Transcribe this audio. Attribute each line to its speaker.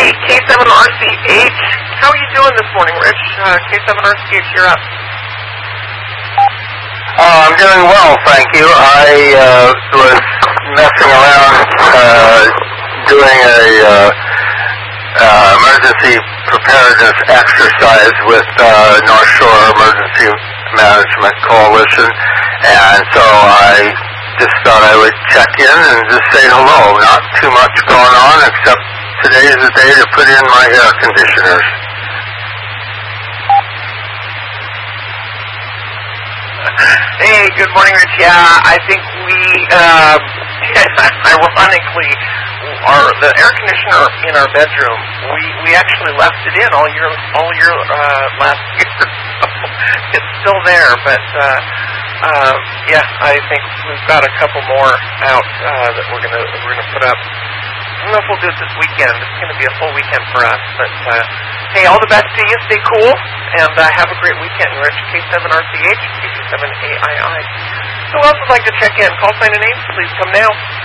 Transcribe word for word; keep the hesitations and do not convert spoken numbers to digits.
Speaker 1: Hey, K seven R C H. How are you doing this morning, Rich? Uh, K seven R C H, you're up.
Speaker 2: Uh, I'm doing well, thank you. I uh, was messing around uh, doing a uh, uh, emergency preparedness exercise with uh, North Shore Emergency Management Coalition, and so I just thought I would check in and just say hello. Not too much going on, except today is the day to put in my air conditioners.
Speaker 1: Hey, good morning, Rich. Yeah, I think we, um, ironically, our the air conditioner in our bedroom, we, we actually left it in all year all year uh, last year. So it's still there, but uh, uh, yeah, I think we've got a couple more out uh, that we're gonna we're gonna put up. I don't know if we'll do it this weekend. It's going to be a full weekend for us. But, uh, hey, all the best to you. Stay cool. And uh, have a great weekend. Rich, K seven R C H, K seven A I I. Who else would like to check in? Call sign and names, please come now.